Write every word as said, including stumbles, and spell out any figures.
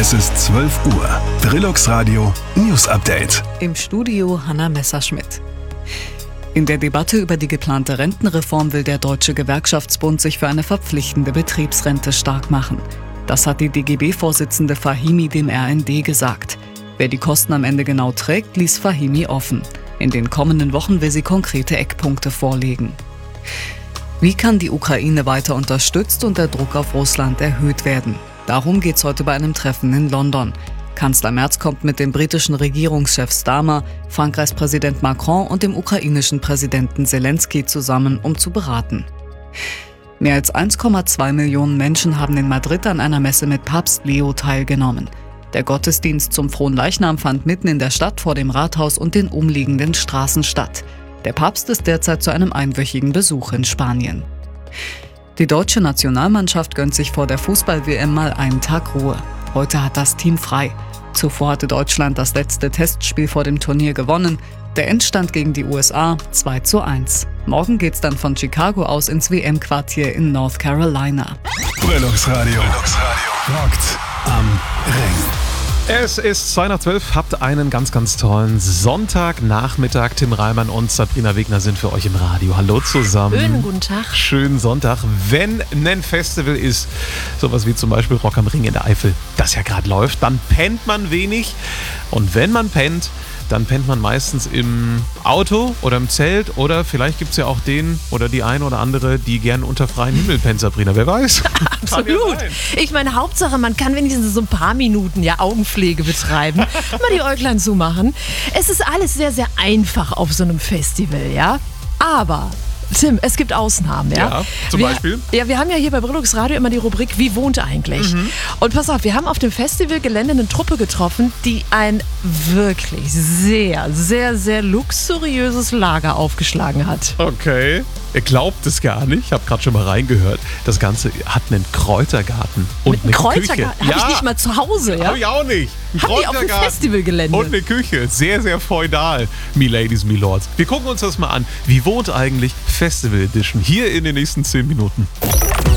Es ist zwölf Uhr. Brillux Radio News Update. Im Studio Hanna Messerschmidt. In der Debatte über die geplante Rentenreform will der Deutsche Gewerkschaftsbund sich für eine verpflichtende Betriebsrente stark machen. Das hat die D G B-Vorsitzende Fahimi dem R N D gesagt. Wer die Kosten am Ende genau trägt, ließ Fahimi offen. In den kommenden Wochen will sie konkrete Eckpunkte vorlegen. Wie kann die Ukraine weiter unterstützt und der Druck auf Russland erhöht werden? Darum geht es heute bei einem Treffen in London. Kanzler Merz kommt mit dem britischen Regierungschef Starmer, Frankreichs Präsident Macron und dem ukrainischen Präsidenten Zelensky zusammen, um zu beraten. Mehr als eins Komma zwei Millionen Menschen haben in Madrid an einer Messe mit Papst Leo teilgenommen. Der Gottesdienst zum Fronleichnam fand mitten in der Stadt vor dem Rathaus und den umliegenden Straßen statt. Der Papst ist derzeit zu einem einwöchigen Besuch in Spanien. Die deutsche Nationalmannschaft gönnt sich vor der Fußball-W M mal einen Tag Ruhe. Heute hat das Team frei. Zuvor hatte Deutschland das letzte Testspiel vor dem Turnier gewonnen. Der Endstand gegen die U S A zwei zu eins. Morgen geht's dann von Chicago aus ins W M-Quartier in North Carolina. Brillux Radio. Brillux Radio. Rockt am Ring. Es ist zwei nach zwölf, habt einen ganz, ganz tollen Sonntagnachmittag. Tim Reimann und Sabrina Wegner sind für euch im Radio. Hallo zusammen. Schönen guten Tag. Schönen Sonntag. Wenn ein Festival ist, sowas wie zum Beispiel Rock am Ring in der Eifel, das ja gerade läuft, dann pennt man wenig. Und wenn man pennt, dann pennt man meistens im Auto oder im Zelt oder vielleicht gibt es ja auch den oder die eine oder andere, die gern unter freiem Himmel pennt, Sabrina. Wer weiß? Absolut. Ich meine, Hauptsache, man kann wenigstens so ein paar Minuten ja Augenpflege betreiben, mal die Äuglein zumachen. Es ist alles sehr, sehr einfach auf so einem Festival, ja. Aber Tim, es gibt Ausnahmen, ja? Ja, zum wir, Beispiel? Ja, wir haben ja hier bei Brillux Radio immer die Rubrik Wie wohnt eigentlich? Mhm. Und pass auf, wir haben auf dem Festivalgelände eine Truppe getroffen, die ein wirklich sehr, sehr, sehr luxuriöses Lager aufgeschlagen hat. Okay. Ihr glaubt es gar nicht. Ich habe gerade schon mal reingehört. Das Ganze hat einen Kräutergarten und Mit eine Kräutergarten? Küche. Habe ich nicht mal zu Hause, ja? Habe ich auch nicht. Ein Haben die auf dem Festivalgelände. Und eine Küche. Sehr, sehr feudal, me ladies, me lords. Wir gucken uns das mal an. Wie wohnt eigentlich Festival Edition? Hier in den nächsten zehn Minuten.